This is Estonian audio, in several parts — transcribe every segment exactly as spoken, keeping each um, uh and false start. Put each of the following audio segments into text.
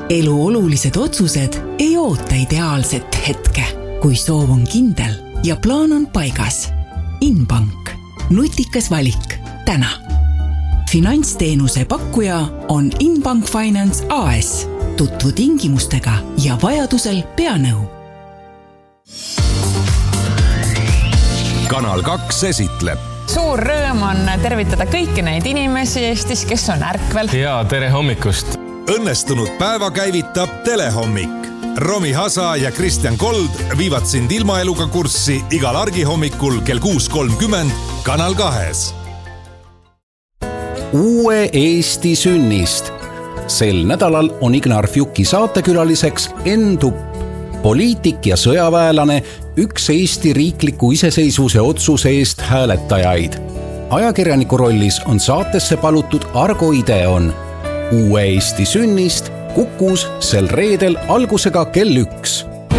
Elu olulised otsused ei oota ideaalset hetke, kui soov on kindel ja plaan on paigas. Inbank. Nutikas valik. Täna. Finantsteenuse pakkuja on Inbank Finance A S. Tutvu tingimustega ja vajadusel pea nõu. Kanal kaks esitleb. Suur rõõm on tervitada kõiki neid inimesi Eestis, kes on ärkvel. Ja tere hommikust. Õnnestunud päeva käivitab Telehommik. Romi Hasa ja Kristjan Kold viivad sind ilmaeluga kurssi igal argihommikul kell kuus kolmkümmend Kanal kahes. Uue Eesti sünnist. Sel nädalal on Ignar Fjuki saatekülaliseks Enn Tupp, poliitik ja sõjaväelane, üks Eesti riikliku iseseisvuse otsuse eest hääletajaid. Ajakirjaniku rollis on saatesse palutud Argo Ideon. Uue Eesti sünnist Kukus sel reedel algusega kell üks.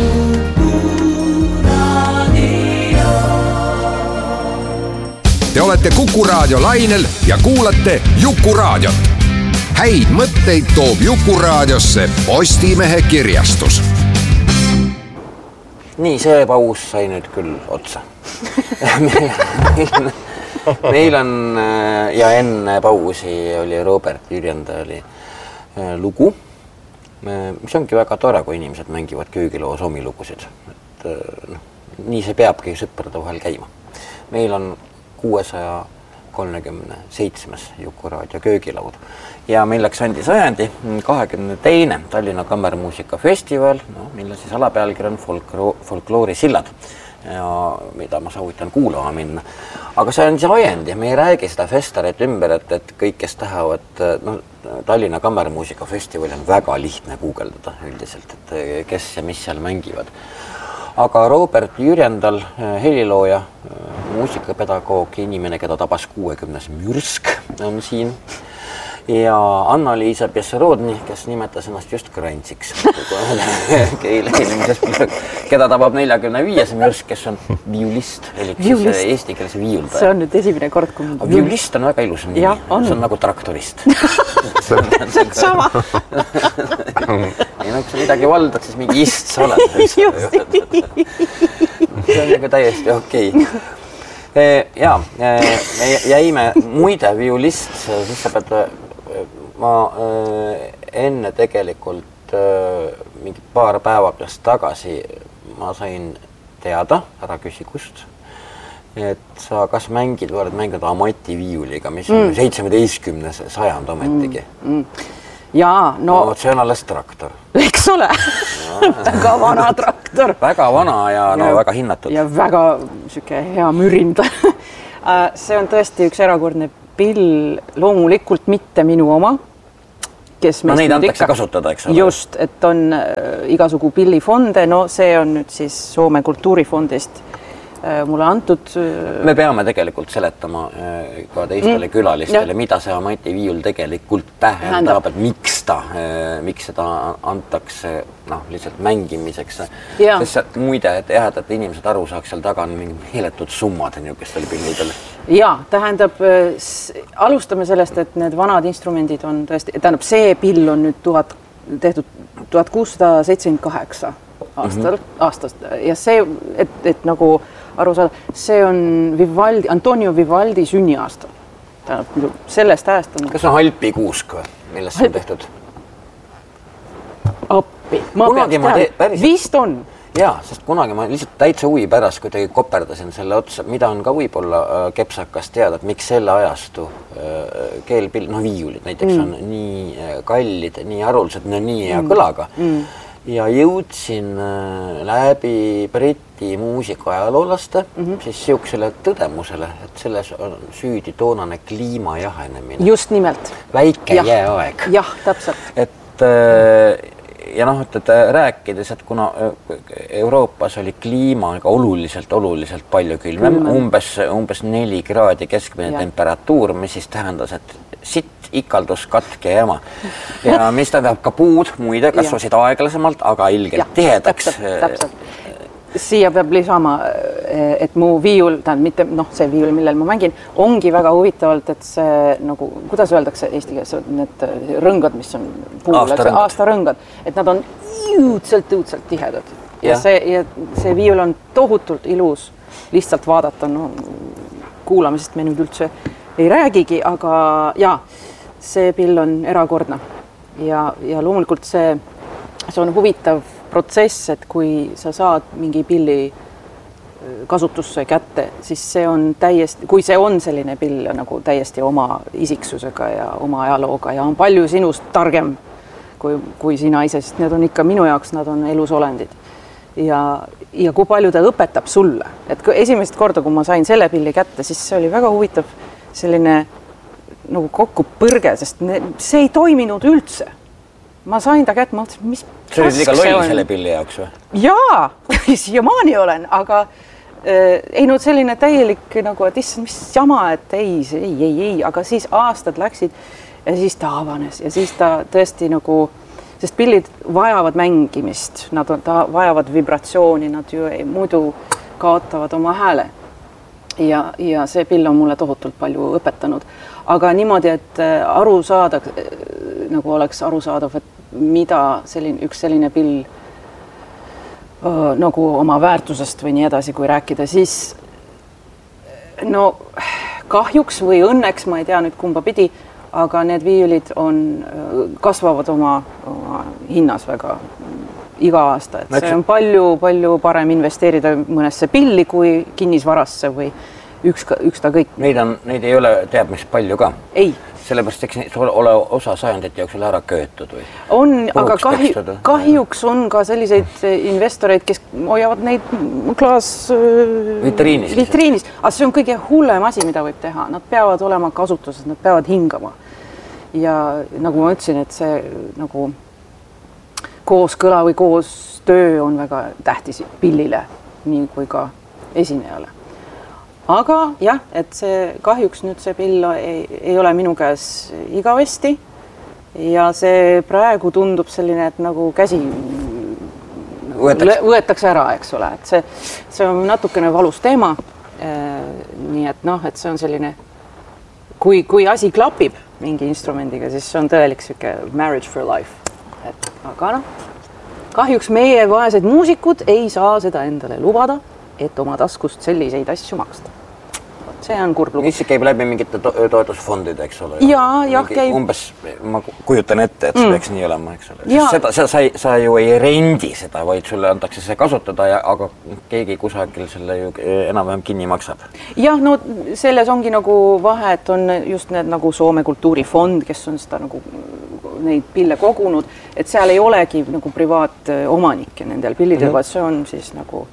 Te olete Kuku raadio lainel ja kuulate Juku raadiot. Häid mõtteid toob Juku raadiosse Postimehe kirjastus. Nii, see paus sai nüüd küll otsa. meil, meil on ja enne pausi oli Robert Jürjendali lugu, mis ongi väga tore, kui inimesed mängivad köögiloos omi lugusid. Et, no, nii see peabki sõprade vahel käima. Meil on kuuesaja kolmekümne seitsmes Juku raadio köögilaud ja milleks andi sajandi kahekümne teine Tallinna Kammermuusika festival, no, mille siis alapealkiri on folklo- folkloori sillad, ja mida ma soovitan kuulama minna. Aga see on siis ajend ja me ei räägi seda festarit ümber, et, et kõik, kes tahavad, no, Tallinna Kammermuusika festivali on väga lihtne guugeldada üldiselt, et kes ja mis seal mängivad. Aga Robert Jürjendal, helilooja, muusikapedagoog, inimene, keda tabas kuuekümnes mürsk, on siin. Ja Anna-Liisa Pjesserodni, kes nimetas ennast just Grantsiks, keda tabab neljakümne viies mürsk, kes on viulist, eli siis eesti keeles viiuldaja. See on nüüd esimene kord, kui... Viulist on väga ilus nimi, see on nagu traktorist. Sama. Ja no, kui sa midagi valdad, siis mingi ist sa oled. See on nagu täiesti okei. Ja, me jäime muide viulist, siis sa pead... Ma enne tegelikult mingi paar päeva peast tagasi ma sain teada, ära küsi kust, et sa kas mängid või oled mänginud Amati viiuliga, mis on mm. seitsmeteistkümnes sajand ometigi. Mm. Mm. Jaa, no... no... See on alles traktor. Eks ole? Väga vana traktor. Väga vana ja, no, ja väga hinnatud. Ja väga süke hea mürind. See on tõesti üks erakordne pill, loomulikult mitte minu oma, kes no neid antakse kasutada, eks ole? Just, et on äh, igasugu pillifonde, no see on nüüd siis Soome kultuurifondist äh, mulle antud. Äh... Me peame tegelikult seletama äh, ka teistele mm. külalistele, ja. Mida see Amati viiul tegelikult tähendab, et miks ta, äh, miks seda antakse noh, lihtsalt mängimiseks. Ja. Sest muide, et jah, et inimesed aru saaks seal taga on mingi meeletud summad niisugustel pillidel. Ja, tähendab, alustame sellest, et need vanad instrumendid on tõesti, tähendab, see pill on nüüd tuhat, tehtud tuhat kuussada seitsekümmend kaheksa aastal, mm-hmm. aastast ja see, et, et nagu aru saada, see on Vivaldi, Antonio Vivaldi sünniaasta. Tähendab, sellest ajast on... Kas on Alpi kuusk või? Millest see on tehtud? Appi. Ma peaks teha, päris... vist on. Jaa, sest kunagi ma lihtsalt täitsa huvi pärast kuidagi koperdasin selle otsa, mida on ka võib-olla äh, kepsakas teada, et miks selle ajastu äh, keelpill, no viiulid näiteks mm. on nii äh, kallid, nii haruldased, no nii hea mm. kõlaga. Mm. Ja jõudsin äh, läbi Briti muusika ajaloolaste mm-hmm. siis siuksele tõdemusele, et selles on süüdi toonane kliima jahenemine. Just nimelt. Väike ja. Jääaeg. Jah, täpselt. Et äh, ja noh, et, et rääkides, et kuna Euroopas oli kliima oluliselt, oluliselt palju külmem, umbes, umbes neli kraadi keskmine ja. Temperatuur, mis siis tähendas, et sitt, ikaldus, katke ja jama. Ja mis tähendab ka puud, muide, kasvasid aeglasemalt, aga ilgelt ja, tihedaks. Täpselt, täpselt. Siia peab lisama, et mu viiul, tähendab mitte noh, see viiul, millel ma mängin, ongi väga huvitavalt, et see nagu, kuidas öeldakse eesti keeles, need rõngad, mis on puhul, aastarõngad, et nad on jõudselt, jõudselt tihedad. Ja, ja, see, ja see viiul on tohutult ilus lihtsalt vaadata, no kuulamisest me nüüd üldse ei räägigi, aga jaa, see pill on erakordne ja, ja loomulikult see, see on huvitav protsess, et kui sa saad mingi pilli kasutusse kätte, siis see on täiesti, kui see on selline pill nagu täiesti oma isiksusega ja oma ajalooga ja on palju sinust targem kui, kui sina ise, sest need on ikka minu jaoks, nad on elusolendid. Ja, ja kui palju ta õpetab sulle. Et esimest korda, kui ma sain selle pilli kätte, siis see oli väga huvitav selline nagu kokku põrge, sest ne, see ei toiminud üldse. Ma sain ta kätte, ma mõtlesin, mis see oli liiga loll selle pilli jaoks või? Jaa, siiamaani olen, aga äh, ei no selline täielik nagu, et issand, mis jama, et ei, ei, ei, ei, aga siis aastad läksid ja siis ta avanes ja siis ta tõesti nagu, sest pillid vajavad mängimist, nad on, ta vajavad vibratsiooni, nad ju ei, muidu kaotavad oma hääle. Ja, ja see pill on mulle tohutult palju õpetanud. Aga niimoodi, et aru saada, nagu oleks aru saadav, et mida selline, üks selline pill öö, nagu oma väärtusest või nii edasi, kui rääkida, siis no kahjuks või õnneks, ma ei tea nüüd kumba pidi, aga need viiulid on, kasvavad oma, oma hinnas väga iga aasta, et see on palju, palju parem investeerida mõnesse pilli kui kinnisvarasse või üks, üks ta kõik. Neid, on, neid ei ole teab mis palju ka? Ei. Sellepärast eks ole osa sajandite jooksul ära köötud või? On, aga kahju, kahjuks on ka selliseid investoreid, kes hoiavad neid klaas vitriinis. vitriinis. Aga see on kõige hullem asi, mida võib teha. Nad peavad olema kasutuses, nad peavad hingama. Ja nagu ma ütlesin, et see nagu kooskõla või koostöö on väga tähtis pillile, nii kui ka esinejale. Aga jah, et see kahjuks nüüd see pill ei, ei ole minu käes igavesti ja see praegu tundub selline, et nagu käsi võetakse, võetakse ära, eks ole, et see, see on natukene valus teema. Nii et noh, et see on selline, kui, kui asi klapib mingi instrumendiga, siis see on tõelik siuke marriage for life. Et, aga noh, kahjuks meie vaesed muusikud ei saa seda endale lubada, et oma taskust selliseid asju maksta. See on kurb lugu. Mis käib läbi mingite to toetusfondide, eks ole? Jaa, jah, käib. Umbes, ma kujutan ette, et see mm. peaks nii olema, eks ole. Seda, seda, sa, sa ju ei rendi seda, vaid sulle antakse see kasutada, ja, aga keegi kusagil selle ju enam-vähem kinni maksab. Jah, no selles ongi nagu vahe, et on just need nagu Soome kultuurifond, kes on seda nagu neid pille kogunud, et seal ei olegi nagu privaatomanikke nendel pillidel, mm -hmm. vaid see on siis nagu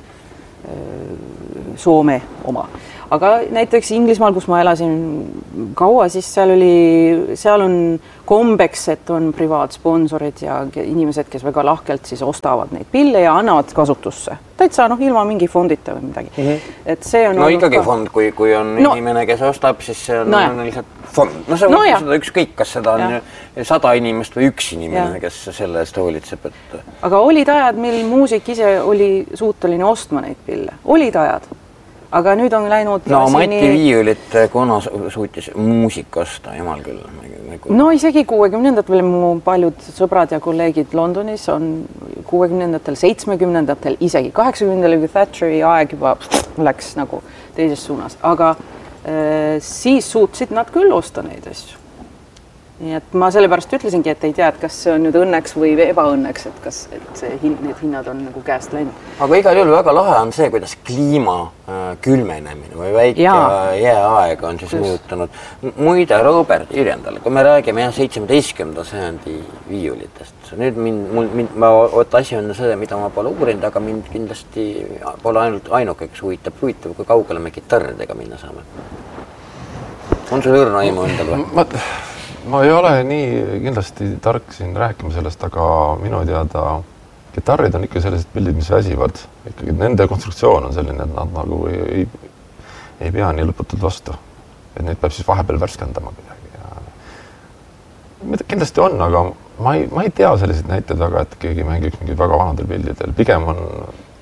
Soome oma. Aga näiteks Inglismaal, kus ma elasin kaua, siis seal oli, seal on kombeks, et on privaatsponsorid ja inimesed, kes väga lahkelt siis ostavad neid pille ja annavad kasutusse. Täitsa noh, ilma mingi fondita või midagi. Mm -hmm. Et see on no ikkagi ka... fond, kui, kui on no, inimene, kes ostab, siis see on, no on lihtsalt fond. No see on no seda ükskõik, kas seda on ja. sada inimest või üks inimene, ja. kes selle eest hoolitseb. Et... Aga olid ajad, mil muusik ise oli suuteline ostma neid pille. Olid ajad. Aga nüüd on läinud... No Mati nii... Viiulit, kuna suutis muusik osta, jumal küll. No isegi kuuekümnendatel mu paljud sõbrad ja kolleegid Londonis on kuuekümnendatel, seitsmekümnendatel, isegi kaheksakümnendatel, kui Thatcheri aeg juba läks nagu teises suunas. Aga äh, siis suutsid nad küll osta neid asju. Nii et ma sellepärast ütlesingi, et ei tea, et kas see on nüüd õnneks või ebaõnneks, et kas et see hin, need hinnad on nagu käest läinud. Aga igal juhul väga lahe on see, kuidas kliima äh, külmenemine või väike jääaeg on siis mõjutanud. Muide, Robert Ürjendal, kui me räägime jah, seitsmeteistkümnenda sajandi viiulitest, nüüd mind, mul, mind, ma oot asi on see, mida ma pole uurinud, aga mind kindlasti pole ainult ainuke, kes huvitab, huvitab, kui kaugele me kitarridega minna saame. On sul õrna aimu endal või? Ma... Ma ei ole nii kindlasti tark siin rääkima sellest, aga minu teada kitarrid on ikka sellised pildid, mis väsivad. Ikkagi nende konstruktsioon on selline, et nad nagu ei, ei, ei pea nii lõputult vastu. Et neid peab siis vahepeal värskendama midagi. Ja... kindlasti on, aga ma ei, ma ei tea selliseid näiteid väga, et keegi mängiks mingi väga vanadel pildidel. Pigem on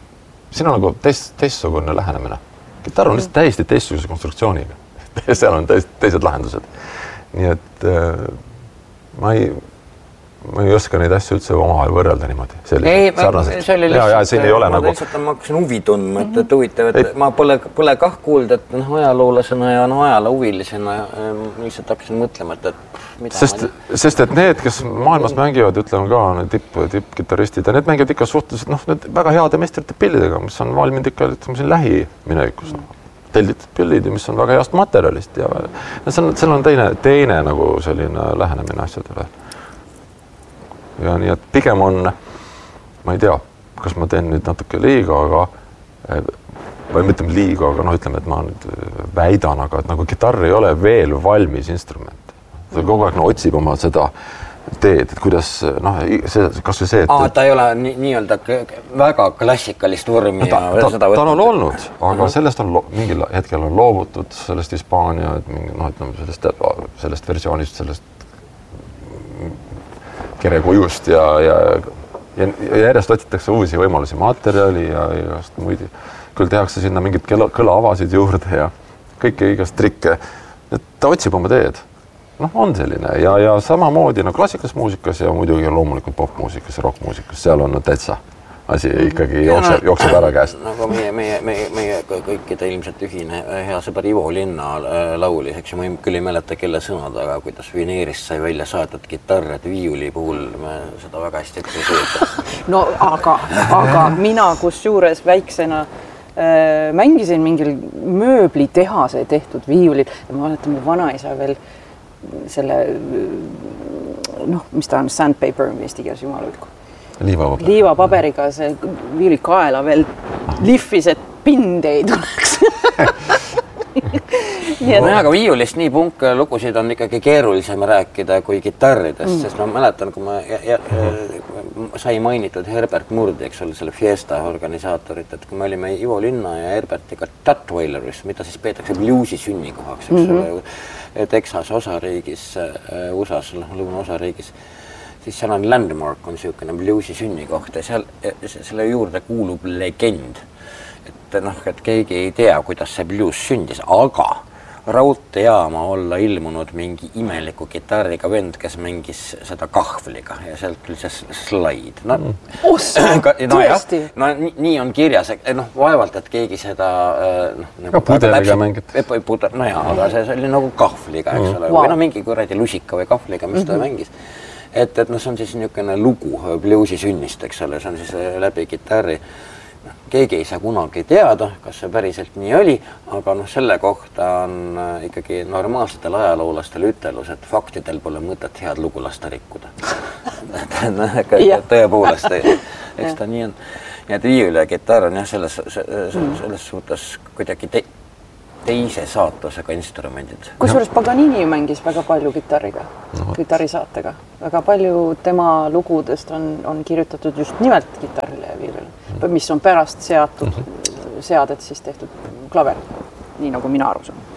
siin on nagu teist, teistsugune lähenemine. Kitarr on lihtsalt täiesti teistsuguse konstruktsiooniga. Seal on täiesti teised lahendused. Nii et äh, ma ei... ma ei oska neid asju üldse omavahel võrrelda niimoodi. Ei, see oli lihtsalt, ja, ja ei ole ma nagu... lihtsalt ma hakkasin huvi tundma, et, et huvitav, et ei. ma pole, pole kah kuulda, et noh, ajaloolasena ja no ajaloohuvilisena lihtsalt hakkasin mõtlema, et, et mida sest, sest et need, kes maailmas mängivad, ütleme ka tipp, tippgitarristid ja need mängivad ikka suhteliselt noh, need väga heade meistrite pillidega, mis on valminud ikka ütleme, siin lähiminevikus. No. Tellitud pillid, mis on väga heast materjalist ja, ja seal on, on teine, teine nagu selline lähenemine asjadele. Ja nii, et pigem on, ma ei tea, kas ma teen nüüd natuke liiga, aga või mõtleme liiga, aga noh, ütleme, et ma nüüd väidan, aga et nagu kitarr ei ole veel valmis instrument. Ta kogu aeg no, otsib oma seda teed, et kuidas, noh, see, kas või see, et... Aa, ta ei ole nii, nii-öelda väga klassikalist vormi ta, ja ta, seda võtnud. Ta on olnud, aga uh-huh. sellest on lo- mingil hetkel on loovutud sellest Hispaania, et mingi, noh, ütleme, sellest, sellest versioonist, sellest kerekujust ja, ja, ja, ja järjest otsitakse uusi võimalusi materjali ja igast muid. Küll tehakse sinna mingid kõlaavasid juurde ja kõiki igast trikke. Et ta otsib oma teed. Noh, on selline. Ja, ja samamoodi no, klassikalises muusikas ja muidugi loomulikult popmuusikas ja rockmuusikas. Seal on no, täitsa asi ikkagi jookseb, jookseb ära käest. Nagu meie, meie, meie, meie kõikide ilmselt ühine hea sõber Ivo Linna laulis, eks ju, ma küll ei mäleta kelle sõnad, aga kuidas vineerist sai välja saatud kitarr, et viiuli puhul me seda väga hästi ette ei kujuta. No aga, aga mina kus juures väiksena äh, mängisin mingil mööblitehase tehtud viiulil ja ma mäletan, mu vanaisa veel selle, noh, mis ta on, sandpaper, eesti keeles jumalulku. Liivapaber. Liivapaberiga see viili kaela veel lihvis, et pind ei tuleks. Et... No, aga viiulist nii punk lugusid on ikkagi keerulisem rääkida kui kitarridest, mm. sest ma mäletan, kui ma ja, ja, sai mainitud Herbert Murdi, eks ole, selle Fiesta organisaatorit, et kui me olime Ivo Linna ja Herbertiga Tutwileris, mida siis peetakse bluesi sünnikohaks, eks mm-hmm. ole, Texas osariigis, U S A-s, lõuna osariigis, siis seal on Landmark, on niisugune bluesi sünnikoht ja seal, selle juurde kuulub legend. Et, noh, et keegi ei tea, kuidas see blues sündis, aga raudtejaama olla ilmunud mingi imeliku kitarriga vend, kes mängis seda kahvliga ja sealt tuli see slaid. No, Ossa, no, tõesti? Ja, no nii, nii on kirjas, noh, vaevalt, et keegi seda... No, nagu pudeliga mängit. No jaa, aga see, see oli nagu kahvliga, eks ole, wow. Või no mingi kuradi lusika või kahvliga, mis ta mm-hmm. mängis. Et, et no see on siis niisugune lugu bluesi sünnist, eks ole, see on siis läbi kitarri. Keegi ei saa kunagi teada, kas see päriselt nii oli, aga noh, selle kohta on ikkagi normaalsetel ajaloolastel ütelus, et faktidel pole mõtet head lugu lasta rikkuda. Tõepoolest, eks ta nii on. Ja et viiul ja kitarr on jah, selles, selles suhtes kuidagi te, teise saatusega instrumendid. Kusjuures Paganini mängis väga palju kitarriga, no, kitarrisaatega. Väga palju tema lugudest on, on kirjutatud just nimelt kitarrile ja viilile, mm. mis on pärast seatud, mm-hmm. seadet siis tehtud klaver, nii nagu mina aru saan.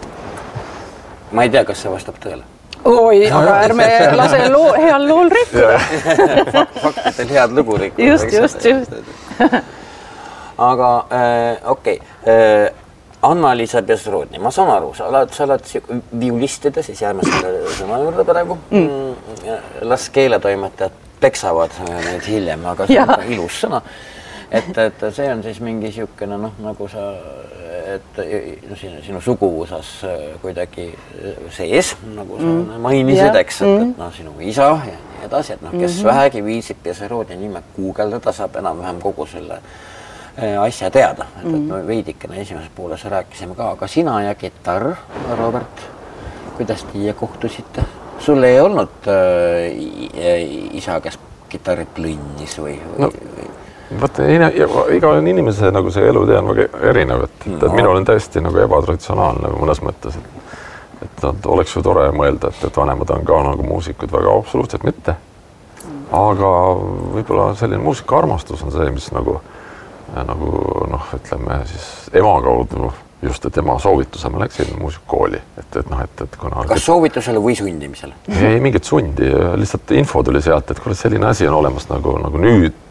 Ma ei tea, kas see vastab tõele. Oi, aga ärme lase loo, heal lool rikkuda. Faktidel head lugu rikkuda. Just, just, just. Aga äh, okei, okay. äh, Anna-Liisa Bezrodni, ma saan aru, sa oled, sa oled viulistide, siis jääme selle sõna juurde praegu. Mm. Las keeletoimetajad peksavad neid hiljem, aga see on ilus sõna. Et, et see on siis mingi siukene, noh, nagu sa, et sinu, sinu suguvusas kuidagi sees, nagu sa mm. mainisid, eks, et, et no, sinu isa ja nii edasi, et noh, kes mm-hmm. vähegi viisib Bezrodni nime guugeldada, saab enam-vähem kogu selle asja teada, et, et me veidikene esimeses pooles rääkisime ka, aga sina ja kitarr, Robert, kuidas teie kohtusite? Sul ei olnud äh, isa, kes kitarrit lõnnis või, või, no, või? Vaata, iga inimese nagu see elutee on väga erinev, et, et no. Minul on täiesti nagu ebatraditsionaalne mõnes mõttes, et, et, et oleks ju tore mõelda, et, et vanemad on ka nagu muusikud väga absoluutselt mitte. Aga võib-olla selline muusikaarmastus on see, mis nagu Ja nagu, noh, ütleme siis ema kaudu, just, et ema soovitusel ma läksin muusikakooli, et, et noh, et, et kuna... Kas soovitusele või sundimisele? Ei, mingit sundi, lihtsalt info tuli sealt, et kuule, selline asi on olemas nagu, nagu nüüd, nüüd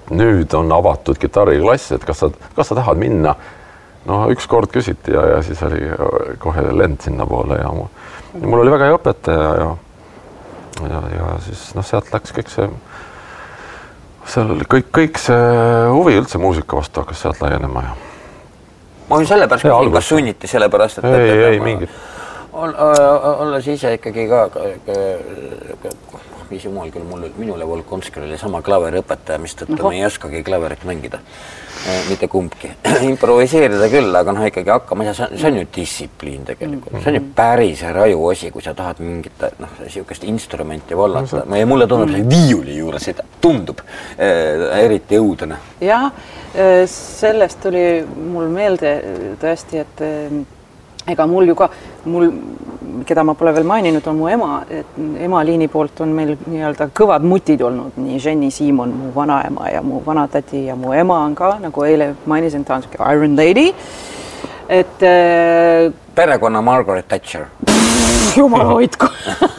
et nüüd on avatud kitarriklass, et kas sa, kas sa tahad minna. No üks kord küsiti ja, ja siis oli kohe lend sinna poole ja, mu, ja mul oli väga hea õpetaja ja, ja, ja siis noh, sealt läks kõik see, seal oli kõik, kõik see huvi üldse muusika vastu hakkas sealt laienema ja ma olin selle pärast, kui kas sunniti selle pärast, et ei, ei, mingit olles ise ikkagi ka, ka mis jumal küll mul, minule Volkonskil oli sama klaveriõpetaja, mis tõttu no. me ei oskagi klaverit mängida, mitte kumbki. Improviseerida küll, aga noh, ikkagi hakkama, see on ju distsipliin tegelikult. See on ju päris raju osi, kui sa tahad mingit noh, siukest instrumenti vallata. Ja mulle tundub see viiuli juures, et tundub äh, eriti õudene. Jah, sellest tuli mul meelde tõesti, et ega mul ju ka, mul, keda ma pole veel maininud, on mu ema, et ema liini poolt on meil nii-öelda kõvad mutid olnud, nii Jenny Siimon, mu vanaema ja mu vanatädi ja mu ema on ka, nagu eile mainisin, ta on siuke Iron Lady, et äh, perekonna Margaret Thatcher. Jumal hoidku.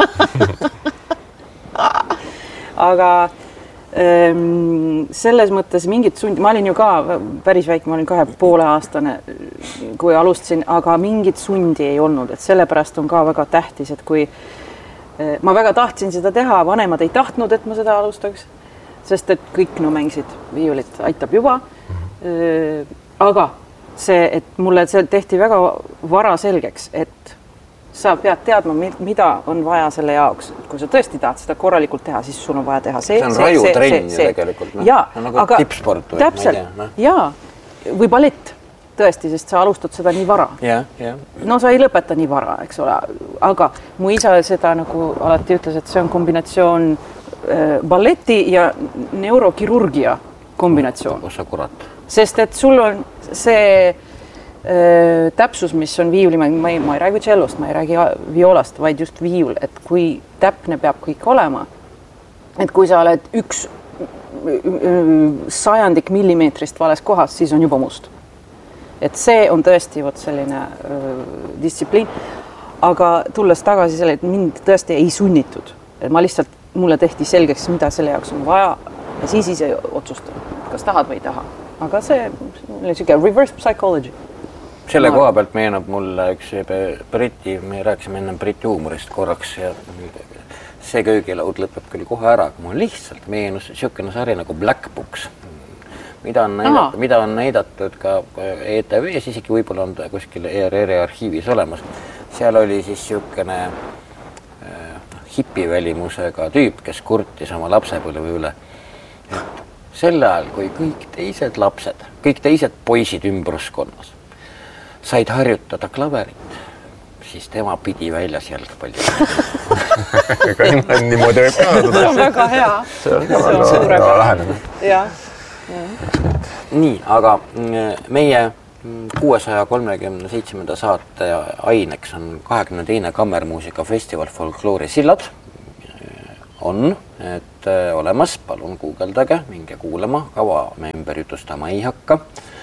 Aga selles mõttes mingit sund, ma olin ju ka päris väike, ma olin kahe poole aastane, kui alustasin, aga mingit sundi ei olnud, et sellepärast on ka väga tähtis, et kui ma väga tahtsin seda teha, vanemad ei tahtnud, et ma seda alustaks, sest et kõik no mängisid viiulit, aitab juba. Aga see, et mulle see tehti väga vara selgeks, et sa pead teadma, mida on vaja selle jaoks. Kui sa tõesti tahad seda korralikult teha, siis sul on vaja teha see, see on raju trenn ju tegelikult. No. Jaa, nagu aga tipsport või, täpselt, no. jaa, või ballett tõesti, sest sa alustad seda nii vara. Ja, ja. No sa ei lõpeta nii vara, eks ole, aga mu isa seda nagu alati ütles, et see on kombinatsioon äh, balleti ja neurokirurgia kombinatsioon. Kus sa kurat? Sest et sul on see täpsus, mis on viiuli, ma ei, ma ei räägi cellost, ma ei räägi violast, vaid just viiul, et kui täpne peab kõik olema, et kui sa oled üks sajandik millimeetrist vales kohas, siis on juba must. Et see on tõesti vot selline öö, distsipliin, aga tulles tagasi selle, et mind tõesti ei sunnitud. Et ma lihtsalt, mulle tehti selgeks, mida selle jaoks on vaja ja siis ise otsustan, kas tahad või ei taha. Aga see on siuke reverse psychology. Selle koha pealt meenub mulle üks Briti, me rääkisime enne Briti huumorist korraks ja see köögilaud lõpeb küll kohe ära, aga mul lihtsalt meenus siukene sari nagu Black Books, mida on näidatud, mida on näidatud ka E T V-s, isegi võib-olla on ta kuskil E R R-i arhiivis olemas. Seal oli siis siukene äh, hipivälimusega tüüp, kes kurtis oma lapsepõlve üle. Et selle ajal, kui kõik teised lapsed, kõik teised poisid ümbruskonnas said harjutada klaverit, siis tema pidi väljas jalgpalli. Niimoodi võib ka. See on väga hea. See on väga, väga lähenenud. Ja. Nii, aga meie kuuesaja kolmekümne seitsmenda saate aineks on kahekümne teine kammermuusika festival Folkloori sillad. On, et olemas, palun guugeldage, minge kuulama, kava me ümber jutustama ei hakka.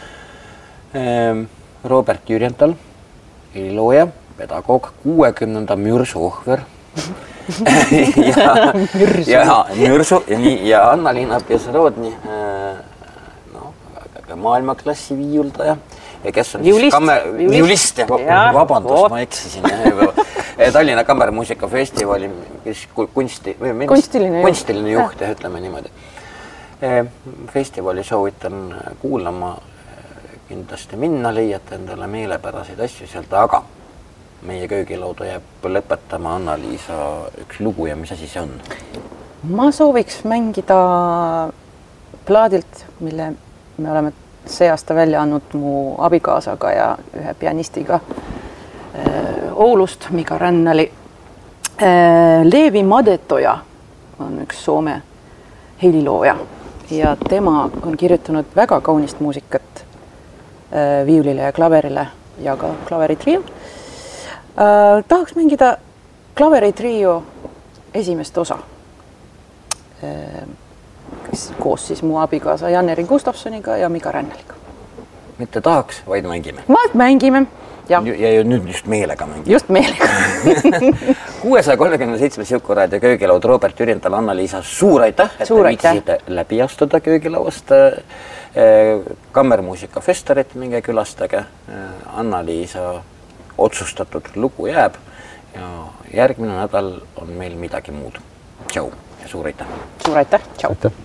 Robert Jürjental, helilooja, pedagoog, kuuekümnenda mürsu ohver ja, ja, mürsu ja, nii, ja Anna-Liina Pjesrodni, no, maailmaklassi viiuldaja ja kes on viulist, kammer, viulist ja, ja vabandust, ma eksisin Tallinna Kammermuusika festivali kunsti, või kunstiline, kunstiline juht ja ütleme niimoodi. Festivali soovitan kuulama kindlasti minna, leiate endale meelepäraseid asju sealt, aga meie köögilauda jääb lõpetama Anna-Liisa üks lugu ja mis asi see on? Ma sooviks mängida plaadilt, mille me oleme see aasta välja andnud mu abikaasaga ja ühe pianistiga äh, Oulust, Mika Rännali. Äh, Leevi Madetoja on üks Soome helilooja ja tema on kirjutanud väga kaunist muusikat viiulile ja klaverile ja ka klaveritrio. Äh, tahaks mängida klaveritrio esimest osa. Äh, koos siis mu abikaasa Jan-Erik Gustafsoniga ja Mika Rännaliga. Mitte tahaks, vaid mängime. Vaid mängime. Ja. ja nüüd just meelega mängime. Just meelega. kuuesaja kolmekümne seitsmes Jukuraadio köögilaud Robert Jürjendal, Anna-Liisa, suur aitäh, et suur te viitsite läbi astuda köögilauast. Kammermuusika festarit minge külastage. Anna-Liisa otsustatud lugu jääb ja järgmine nädal on meil midagi muud. Tšau ja suur aitäh! Suur aitäh! Tšau! Aitäh!